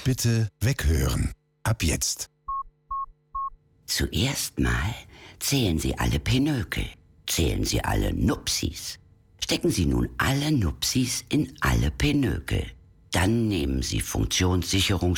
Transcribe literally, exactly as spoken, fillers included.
Bitte weghören. Ab jetzt. Zuerst mal zählen Sie alle Pinökel. Zählen Sie alle Nupsis. Stecken Sie nun alle Nupsis in alle Pinökel. Dann nehmen Sie Funktionssicherung